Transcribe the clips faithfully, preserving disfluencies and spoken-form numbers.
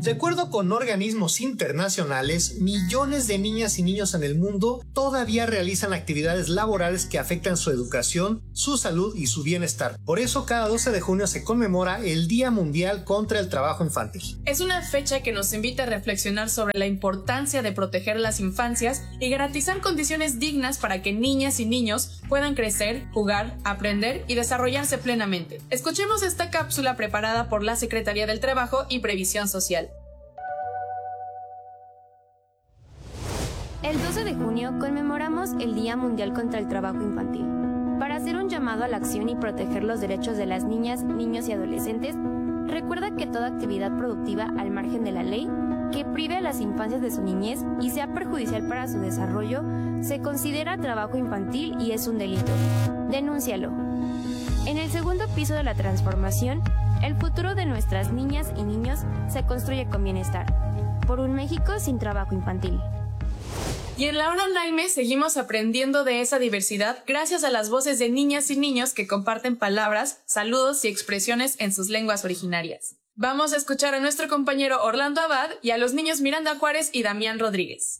De acuerdo con organismos internacionales, millones de niñas y niños en el mundo todavía realizan actividades laborales que afectan su educación, su salud y su bienestar. Por eso, cada doce de junio se conmemora el Día Mundial contra el Trabajo Infantil. Es una fecha que nos invita a reflexionar sobre la importancia de proteger las infancias y garantizar condiciones dignas para que niñas y niños puedan crecer, jugar, aprender y desarrollarse plenamente. Escuchemos esta cápsula preparada por la Secretaría del Trabajo y Previsión Social. El doce de junio conmemoramos el Día Mundial contra el Trabajo Infantil. Para hacer un llamado a la acción y proteger los derechos de las niñas, niños y adolescentes, recuerda que toda actividad productiva al margen de la ley, que prive a las infancias de su niñez y sea perjudicial para su desarrollo, se considera trabajo infantil y es un delito. Denúncialo. En el segundo piso de la transformación, el futuro de nuestras niñas y niños se construye con bienestar. Por un México sin trabajo infantil. Y en la hora Naime seguimos aprendiendo de esa diversidad gracias a las voces de niñas y niños que comparten palabras, saludos y expresiones en sus lenguas originarias. Vamos a escuchar a nuestro compañero Orlando Abad y a los niños Miranda Juárez y Damián Rodríguez.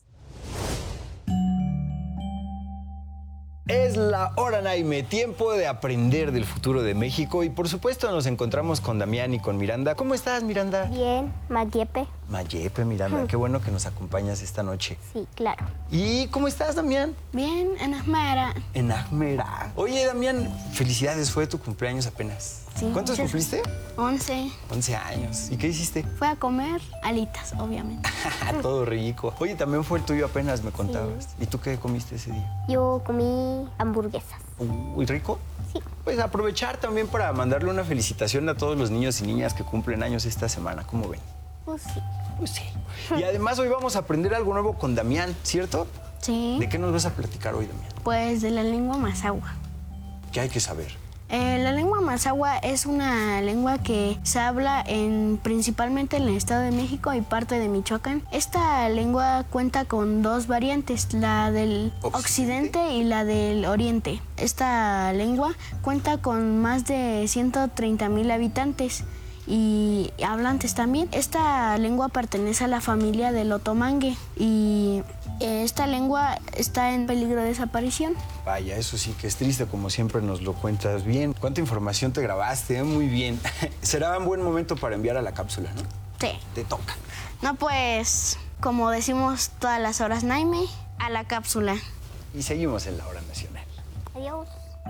Es la hora Naime, tiempo de aprender del futuro de México y por supuesto nos encontramos con Damián y con Miranda. ¿Cómo estás, Miranda? Bien, Mayepe. Mayepe, Miranda, mm. qué bueno que nos acompañas esta noche. Sí, claro. ¿Y cómo estás, Damián? Bien, en Ajmera. En Ajmera. Oye, Damián, felicidades, fue tu cumpleaños apenas. Sí. ¿Cuántos cumpliste? Once. Once años. ¿Y qué hiciste? Fue a comer alitas, obviamente. Todo rico. Oye, también fue el tuyo apenas, me contabas. Sí. ¿Y tú qué comiste ese día? Yo comí hamburguesas. ¿Muy rico? Sí. Pues aprovechar también para mandarle una felicitación a todos los niños y niñas que cumplen años esta semana. ¿Cómo ven? Pues sí. Pues sí. Y además hoy vamos a aprender algo nuevo con Damián, ¿cierto? Sí. ¿De qué nos vas a platicar hoy, Damián? Pues de la lengua mazahua. ¿Qué hay que saber? Eh, la lengua mazahua es una lengua que se habla en, principalmente en el Estado de México y parte de Michoacán. Esta lengua cuenta con dos variantes, la del occidente, occidente y la del oriente. Esta lengua cuenta con más de ciento treinta mil habitantes y hablantes también. Esta lengua pertenece a la familia del otomangue y esta lengua está en peligro de desaparición. Vaya, eso sí que es triste, como siempre nos lo cuentas bien. ¿Cuánta información te grabaste? ¿Eh? Muy bien. Será un buen momento para enviar a la cápsula, ¿no? Sí. Te toca. No, pues, como decimos todas las horas Naime, a la cápsula. Y seguimos en la hora nacional. Adiós.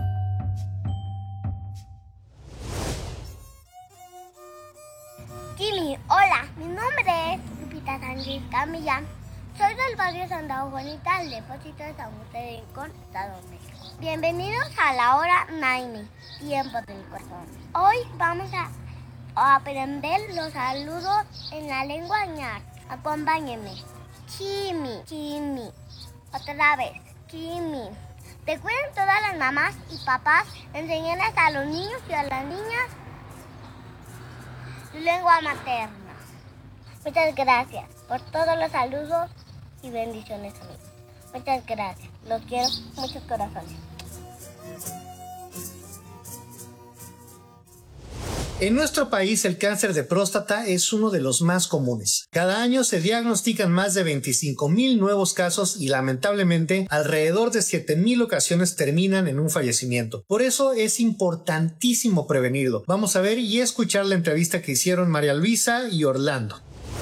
Kili, hola, mi nombre es Lupita Sánchez Camilla. Soy del barrio Santa Juanita, del depósito de San José de Rincón, Estado de México. Bienvenidos a la hora Naime, tiempo del corazón. Hoy vamos a, a aprender los saludos en la lengua ñar. Acompáñenme. Chimi, chimi. Otra vez, chimi. Recuerden todas las mamás y papás enseñarles a los niños y a las niñas su lengua materna. Muchas gracias por todos los saludos y bendiciones, amigos. Muchas gracias. Los quiero, muchos corazones. En nuestro país, el cáncer de próstata es uno de los más comunes. Cada año se diagnostican más de veinticinco mil nuevos casos y lamentablemente alrededor de siete mil ocasiones terminan en un fallecimiento. Por eso es importantísimo prevenirlo. Vamos a ver y escuchar la entrevista que hicieron María Luisa y Orlando.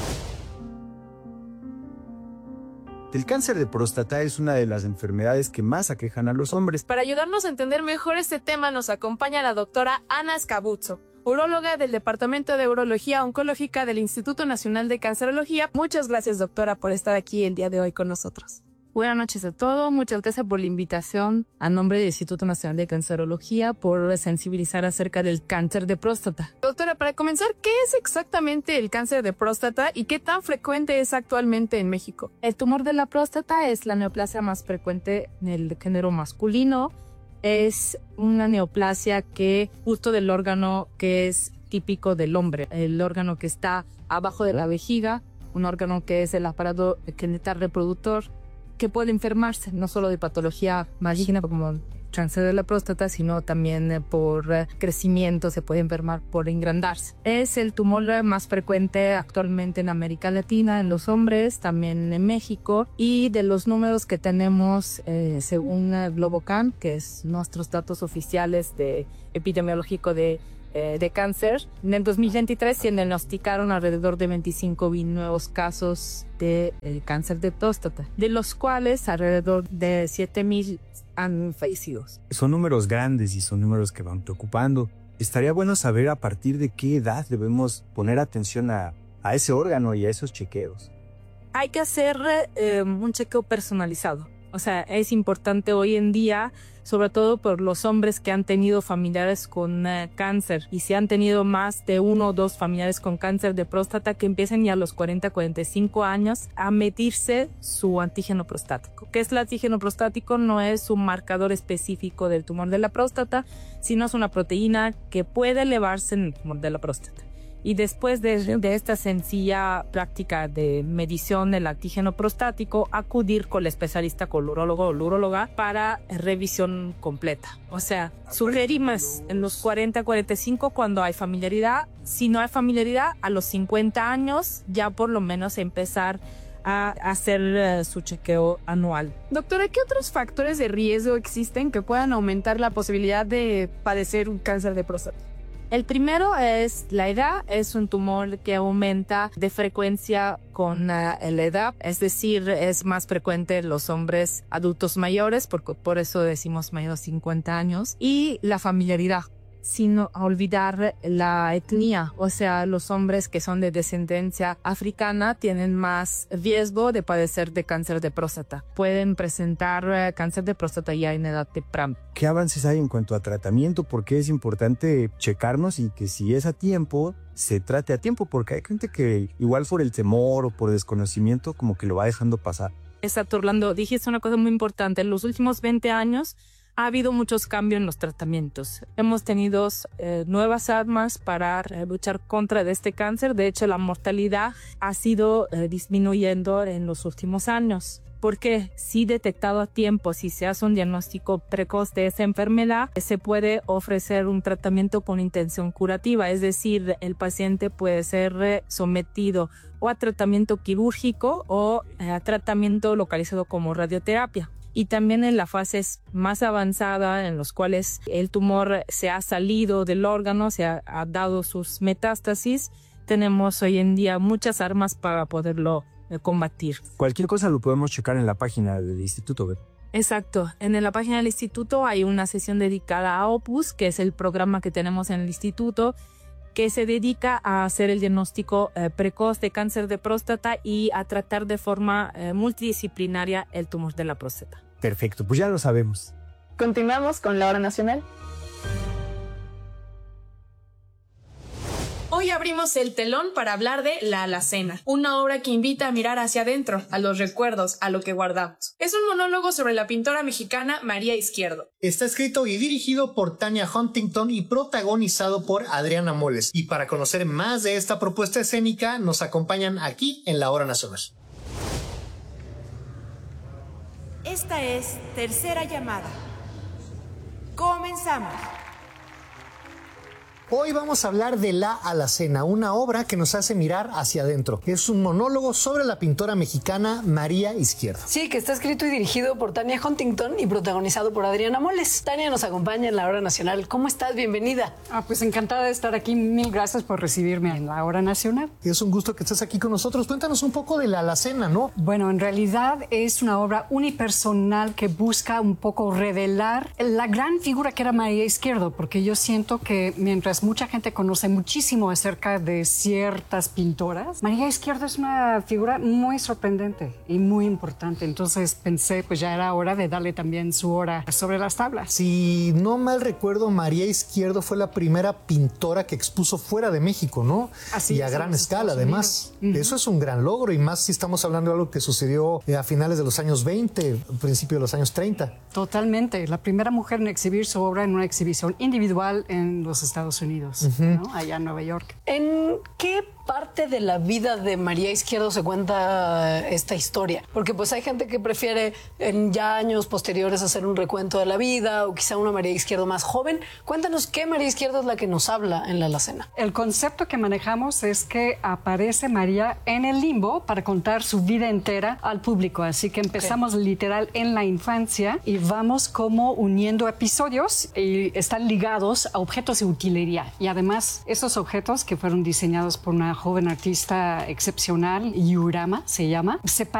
El cáncer de próstata es una de las enfermedades que más aquejan a los hombres. Para ayudarnos a entender mejor este tema nos acompaña la doctora Ana Scabuzzo, uróloga del Departamento de Urología Oncológica del Instituto Nacional de Cancerología. Muchas gracias, doctora, por estar aquí el día de hoy con nosotros. Buenas noches a todos, muchas gracias por la invitación a nombre del Instituto Nacional de Cancerología por sensibilizar acerca del cáncer de próstata. Doctora, para comenzar, ¿qué es exactamente el cáncer de próstata y qué tan frecuente es actualmente en México? El tumor de la próstata es la neoplasia más frecuente en el género masculino. Es una neoplasia que justo del órgano que es típico del hombre, el órgano que está abajo de la vejiga, un órgano que es el aparato genital reproductor, que puede enfermarse no solo de patología maligna como cáncer de la próstata, sino también eh, por eh, crecimiento, se puede enfermar por engrandarse. Es el tumor más frecuente actualmente en América Latina, en los hombres, también en México, y de los números que tenemos eh, según eh, Globocan, que es nuestros datos oficiales de epidemiológico de de cáncer. En el dos mil veintitrés se diagnosticaron alrededor de veinticinco mil nuevos casos de eh, cáncer de próstata, de los cuales alrededor de siete mil han fallecido. Son números grandes y son números que van preocupando. Estaría bueno saber a partir de qué edad debemos poner atención a, a ese órgano y a esos chequeos. Hay que hacer eh, un chequeo personalizado. O sea, es importante hoy en día, sobre todo por los hombres que han tenido familiares con uh, cáncer, y si han tenido más de uno o dos familiares con cáncer de próstata, que empiecen ya a los cuarenta, cuarenta y cinco años a medirse su antígeno prostático. ¿Qué es el antígeno prostático? No es un marcador específico del tumor de la próstata, sino es una proteína que puede elevarse en el tumor de la próstata. Y después de, de esta sencilla práctica de medición del antígeno prostático, acudir con el especialista, con el urólogo o la uróloga, para revisión completa. O sea, sugerimos en los cuarenta, cuarenta y cinco cuando hay familiaridad. Si no hay familiaridad, a los cincuenta años ya por lo menos empezar a hacer uh, su chequeo anual. Doctora, ¿qué otros factores de riesgo existen que puedan aumentar la posibilidad de padecer un cáncer de próstata? El primero es la edad. Es un tumor que aumenta de frecuencia con uh, la edad, es decir, es más frecuente en los hombres adultos mayores, porque por eso decimos mayor de cincuenta años, y la familiaridad. Sin olvidar la etnia, o sea, los hombres que son de descendencia africana tienen más riesgo de padecer de cáncer de próstata. Pueden presentar uh, cáncer de próstata ya en edad temprana. ¿Qué avances hay en cuanto a tratamiento? Porque es importante checarnos y que si es a tiempo, se trate a tiempo, porque hay gente que igual por el temor o por desconocimiento como que lo va dejando pasar. Exacto, Orlando, dijiste una cosa muy importante. En los últimos veinte años ha habido muchos cambios en los tratamientos. Hemos tenido eh, nuevas armas para eh, luchar contra de este cáncer. De hecho, la mortalidad ha sido eh, disminuyendo en los últimos años. Porque si detectado a tiempo, si se hace un diagnóstico precoz de esa enfermedad, se puede ofrecer un tratamiento con intención curativa. Es decir, el paciente puede ser sometido o a tratamiento quirúrgico o a tratamiento localizado como radioterapia. Y también en la fase más avanzada, en los cuales el tumor se ha salido del órgano, se ha, ha dado sus metástasis, tenemos hoy en día muchas armas para poderlo eh, combatir. Cualquier cosa lo podemos checar en la página del instituto, ¿verdad? Exacto. En la página del instituto hay una sesión dedicada a Opus, que es el programa que tenemos en el instituto, que se dedica a hacer el diagnóstico eh, precoz de cáncer de próstata y a tratar de forma eh, multidisciplinaria el tumor de la próstata. Perfecto, pues ya lo sabemos. Continuamos con la hora nacional. Hoy abrimos el telón para hablar de La Alacena, una obra que invita a mirar hacia adentro, a los recuerdos, a lo que guardamos. Es un monólogo sobre la pintora mexicana María Izquierdo. Está escrito y dirigido por Tanya Huntington y protagonizado por Adriana Moles. Y para conocer más de esta propuesta escénica, nos acompañan aquí en la hora nacional. Esta es Tercera Llamada. Comenzamos. Hoy vamos a hablar de La Alacena, una obra que nos hace mirar hacia adentro. Es un monólogo sobre la pintora mexicana María Izquierdo. Sí, que está escrito y dirigido por Tanya Huntington y protagonizado por Adriana Moles. Tania nos acompaña en la Hora Nacional. ¿Cómo estás? Bienvenida. Ah, pues encantada de estar aquí. Mil gracias por recibirme en la Hora Nacional. Es un gusto que estés aquí con nosotros. Cuéntanos un poco de La Alacena, ¿no? Bueno, en realidad es una obra unipersonal que busca un poco revelar la gran figura que era María Izquierdo, porque yo siento que mientras mucha gente conoce muchísimo acerca de ciertas pintoras, María Izquierdo es una figura muy sorprendente y muy importante. Entonces pensé, pues ya era hora de darle también su hora sobre las tablas. Si no mal recuerdo, María Izquierdo fue la primera pintora que expuso fuera de México, ¿no? Así y a es, gran escala, además. Uh-huh. Eso es un gran logro, y más si estamos hablando de algo que sucedió a finales de los años veinte, principio de los años treinta. Totalmente. La primera mujer en exhibir su obra en una exhibición individual en los Estados Unidos. Uh-huh. ¿No? Allá en Nueva York. ¿En qué parte de la vida de María Izquierdo se cuenta esta historia? Porque pues hay gente que prefiere en ya años posteriores hacer un recuento de la vida o quizá una María Izquierdo más joven. Cuéntanos qué María Izquierdo es la que nos habla en la alacena. El concepto que manejamos es que aparece María en el limbo para contar su vida entera al público. Así que empezamos okay. literal en la infancia y vamos como uniendo episodios y están ligados a objetos de utilería. Y además, esos objetos que fueron diseñados por una joven artista excepcional, Yurama se llama, se